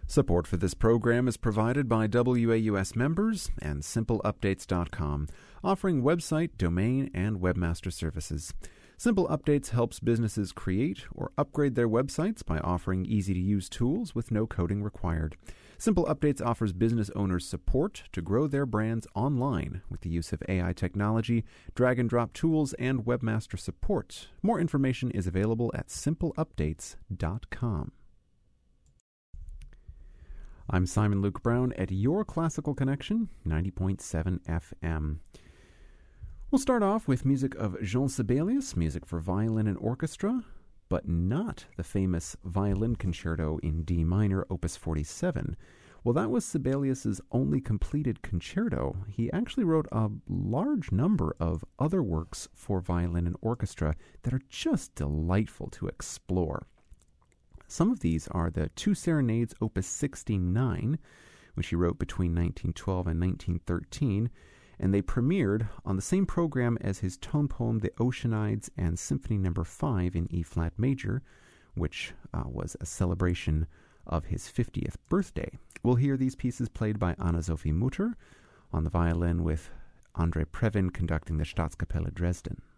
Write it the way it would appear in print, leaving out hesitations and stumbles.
Support for this program is provided by WAUS members and SimpleUpdates.com, offering website, domain, and webmaster services. Simple Updates helps businesses create or upgrade their websites by offering easy-to-use tools with no coding required. Simple Updates offers business owners support to grow their brands online with the use of AI technology, drag-and-drop tools, and webmaster support. More information is available at SimpleUpdates.com. I'm Simon Luke Brown at your Classical Connection, 90.7 FM. We'll start off with music of Jean Sibelius, music for violin and orchestra, but not the famous violin concerto in D minor, opus 47. Well, that was Sibelius's only completed concerto. He actually wrote a large number of other works for violin and orchestra that are just delightful to explore. Some of these are the Two Serenades, opus 69, which he wrote between 1912 and 1913, and they premiered on the same program as his tone poem, The Oceanides, and Symphony No. 5 in E-flat major, which was a celebration of his 50th birthday. We'll hear these pieces played by Anna-Sophie Mutter on the violin, with André Previn conducting the Staatskapelle Dresden.